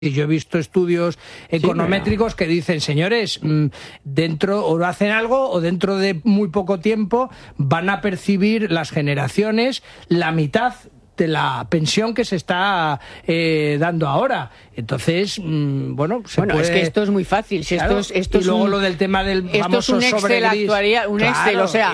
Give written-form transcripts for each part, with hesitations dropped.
Y yo he visto estudios econométricos que dicen, señores, dentro o hacen algo o dentro de muy poco tiempo van a percibir las generaciones la mitad de la pensión que se está dando ahora. Entonces, bueno, es que esto es muy fácil. Si claro, esto y luego lo del tema del famoso esto es un Excel actuarial, un claro, Excel, o sea,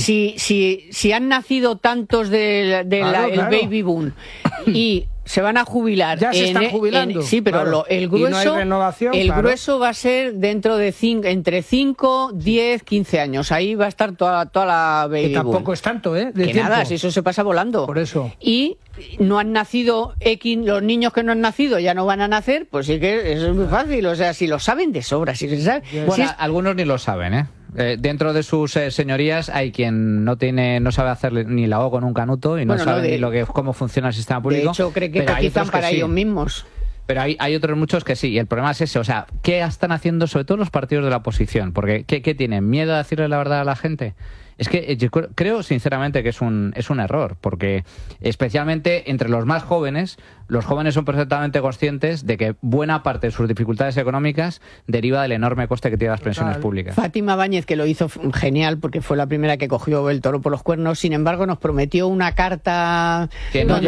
si han nacido tantos del baby boom y se van a jubilar. Ya se están jubilando. Sí, pero claro, el grueso va a ser dentro de entre 5, 10, 15 años. Ahí va a estar toda la baby boom. Que tampoco es tanto, ¿eh? Que nada, si eso se pasa volando. Por eso. Y no han nacido los niños que no han nacido ya no van a nacer, pues sí que eso es muy fácil. O sea, si lo saben de sobra. Si se sabe, bueno, algunos ni lo saben, ¿eh? Dentro de sus señorías hay quien no sabe hacer ni la O con un canuto y no sabe ni cómo funciona el sistema público. De hecho, cree que cotizan para ellos mismos. Pero hay otros muchos que sí, y el problema es ese, o sea, ¿qué están haciendo sobre todo los partidos de la oposición? Porque ¿qué tienen? ¿Miedo a decirle la verdad a la gente? Es que yo creo sinceramente que es un error, porque especialmente entre los más jóvenes, los jóvenes son perfectamente conscientes de que buena parte de sus dificultades económicas deriva del enorme coste que tienen las pensiones públicas. Fátima Báñez, que lo hizo genial, porque fue la primera que cogió el toro por los cuernos, sin embargo nos prometió una carta que donde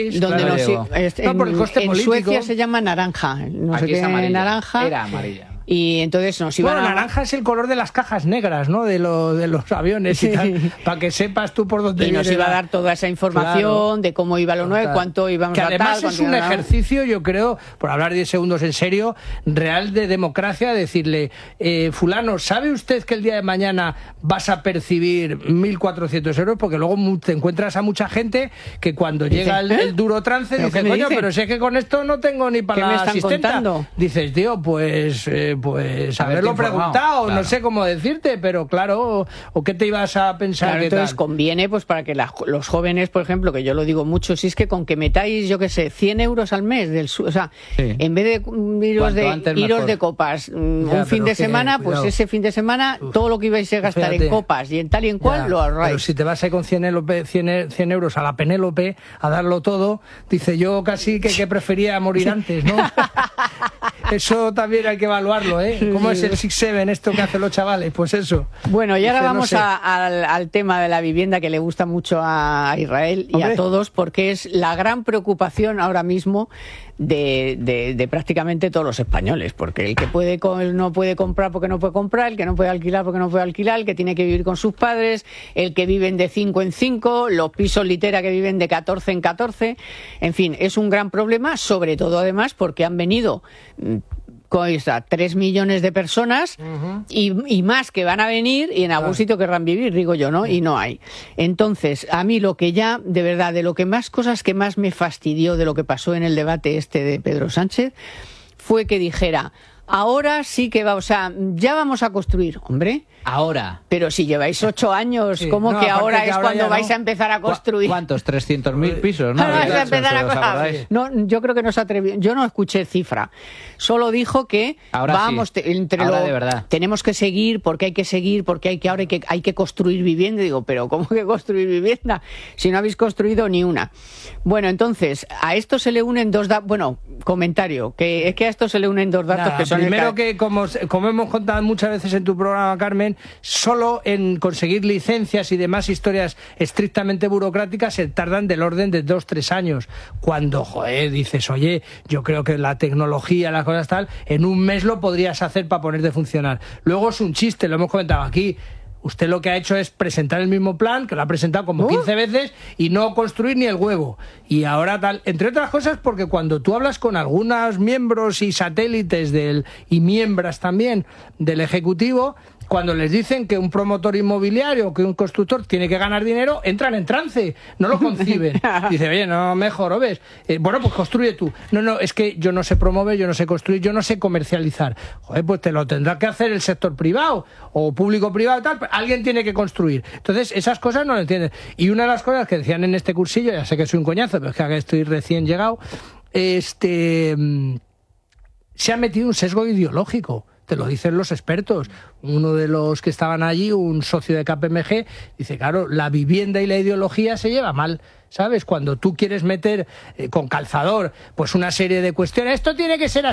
por el coste en político. Suecia se llama naranja, no sé qué, naranja. Era amarilla. Y entonces nos iban naranja es el color de las cajas negras, ¿no? De los aviones y tal, para que sepas tú por dónde viene. Y nos iba a dar toda esa información de cómo iba lo nuevo, cuánto íbamos a dar. Que además es un ejercicio, yo creo, por hablar 10 segundos en serio, real de democracia, decirle, fulano, ¿sabe usted que el día de mañana vas a percibir 1.400 euros? Porque luego te encuentras a mucha gente que cuando llega el duro trance dice, coño, pero si es que con esto no tengo ni para la asistenta. Dices, tío, pues haberlo preguntado, claro. No sé cómo decirte, pero claro, o qué te ibas a pensar. Claro, entonces conviene, pues para que los jóvenes, por ejemplo, que yo lo digo mucho, si es que con que metáis, yo qué sé, 100 euros al mes, o sea, en vez de iros de copas un fin de semana, pues ese fin de semana, todo lo que ibais a gastar en copas y en tal y en cual, lo ahorráis. Pero si te vas ahí con 100 euros a la Penélope a darlo todo, dice yo casi que prefería morir antes, ¿no? Eso también hay que evaluarlo, ¿eh? ¿Cómo es el 6-7 esto que hacen los chavales? Pues eso. Bueno, y ahora vamos al tema de la vivienda que le gusta mucho a Israel y a todos, porque es la gran preocupación ahora mismo de prácticamente todos los españoles, porque el que no puede comprar porque no puede comprar, el que no puede alquilar porque no puede alquilar, el que tiene que vivir con sus padres, el que viven de 5 en 5, los pisos litera que viven de 14 en 14, en fin, es un gran problema, sobre todo además porque han venido 3 millones de personas y más que van a venir y en algún sitio querrán vivir, digo yo, ¿no? Y no hay. Entonces, a mí lo que ya, de verdad, de lo que más cosas que más me fastidió de lo que pasó en el debate de Pedro Sánchez, fue que dijera, ahora sí que ya vamos a construir, hombre. Ahora. Pero si lleváis 8 años, ¿cómo que ahora es cuando vais a empezar a construir? ¿Cuántos? 300.000 pisos, ¿no? No, yo creo que no se atrevió. Yo no escuché cifra. Solo dijo que ahora de verdad. Tenemos que seguir, porque hay que seguir, porque ahora hay que construir vivienda. Digo, pero ¿cómo que construir vivienda? Si no habéis construido ni una. Bueno, entonces, a esto se le unen dos datos. Bueno, comentario, que es que a esto se le unen dos datos que son... Primero que, como hemos contado muchas veces en tu programa, Carmen, solo en conseguir licencias y demás historias estrictamente burocráticas se tardan del orden de 2-3 años. Cuando, dices, oye, yo creo que la tecnología, las cosas tal, en un mes lo podrías hacer para ponerte a funcionar. Luego es un chiste, lo hemos comentado aquí. Usted lo que ha hecho es presentar el mismo plan, que lo ha presentado como 15 veces, y no construir ni el huevo. Y ahora tal, entre otras cosas, porque cuando tú hablas con algunos miembros y satélites y miembros también del Ejecutivo, cuando les dicen que un promotor inmobiliario o que un constructor tiene que ganar dinero, entran en trance, no lo conciben. Dice, oye, no me jorobes. Bueno, pues construye tú. No, es que yo no sé promover, yo no sé construir, yo no sé comercializar. Joder, pues te lo tendrá que hacer el sector privado o público-privado, tal. Alguien tiene que construir. Entonces, esas cosas no lo entienden. Y una de las cosas que decían en este cursillo, ya sé que soy un coñazo, pero es que estoy recién llegado, se ha metido un sesgo ideológico. te lo dicen los expertos. Uno de los que estaban allí, un socio de KPMG, dice, claro, la vivienda y la ideología se lleva mal, ¿sabes? Cuando tú quieres meter con calzador pues una serie de cuestiones, esto tiene que ser así.